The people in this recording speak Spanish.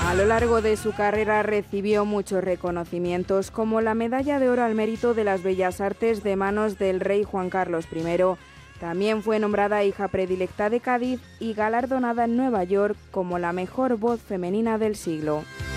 A lo largo de su carrera recibió muchos reconocimientos, como la Medalla de Oro al Mérito de las Bellas Artes de manos del rey Juan Carlos I. También fue nombrada hija predilecta de Cádiz y galardonada en Nueva York como la mejor voz femenina del siglo.